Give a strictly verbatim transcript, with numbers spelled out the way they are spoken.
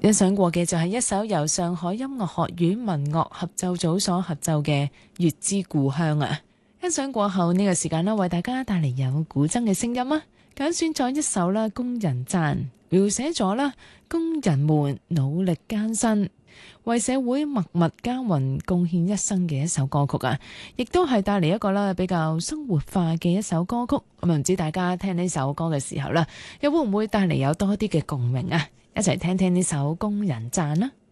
欣賞過嘅就係一首由上海音樂學院民樂合奏組所合奏嘅《月之故鄉》啊！欣賞過後呢個時間啦，為大家帶嚟有古箏嘅聲音啊！揀選咗一首啦，工人讚，描寫咗啦工人們努力艱辛，為社會默默耕耘貢獻一生嘅一首歌曲啊！亦都係帶嚟一個啦比較生活化嘅一首歌曲。咁啊，唔知大家聽呢首歌嘅時候啦，又會唔會帶嚟有多啲嘅共鳴啊？一齊聽聽呢首工人讚啦〜